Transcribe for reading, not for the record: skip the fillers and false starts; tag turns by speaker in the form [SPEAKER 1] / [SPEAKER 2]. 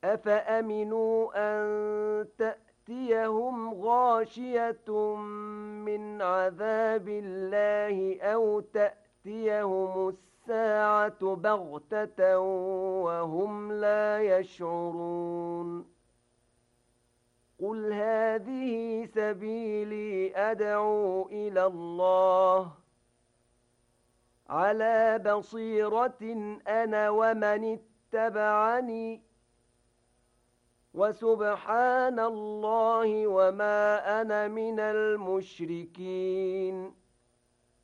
[SPEAKER 1] أفأمنوا أن تأتيهم غاشية من عذاب الله أو تأتيهم الساعة بغتة وهم لا يشعرون قل هذه سبيلي أدعو إلى الله على بصيرة أنا ومن اتبعني وسبحان الله وما أنا من المشركين